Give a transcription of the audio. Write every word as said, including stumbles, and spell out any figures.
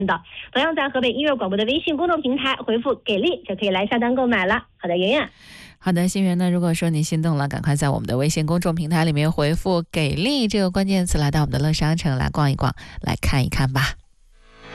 的。同样在河北音乐广播的微信公众平台回复给力就可以来下单购买了。好的，圆圆。 好的，心源呢，如果说你心动了，赶快在我们的微信公众平台里面回复给力这个关键词，来到我们的乐商城来逛一逛，来看一看吧。